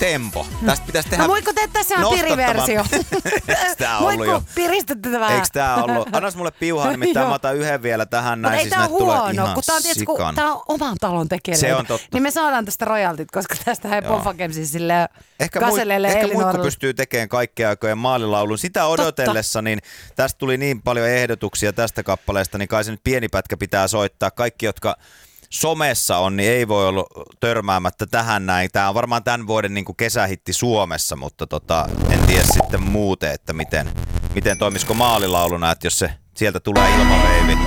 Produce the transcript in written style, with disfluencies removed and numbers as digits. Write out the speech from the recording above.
tempo. Tästä pitäisi tehdä... No voiko tehdä tässä on piriversio? Eikö tää ollut jo? Piristätte tätä vähän? Eikö tää ollut? Annas mulle piuhaa, nimittäin mä otan yhden vielä tähän näin. Mutta ei siis tää tulee huono, ihan kun tää on, tietysti, kun tää on oman talon tekeleitä. Se on totta. Niin me saadaan tästä royaltit, koska tästä ei Pofakemsin silleen Kaseleelle Ehkä Elinor. muikku pystyy tekemään kaikkea aikojen maalilaulun. Sitä odotellessa, niin tästä tuli niin paljon ehdotuksia tästä kappaleesta, niin kai se nyt pieni pätkä pitää soittaa. Kaikki, jotka somessa on, niin ei voi olla törmäämättä tähän näin. Tämä on varmaan tämän vuoden niin kuin kesähitti Suomessa, mutta en tiedä sitten muuten, että miten toimisiko maalilauluna, että jos se sieltä tulee ilmaveivi.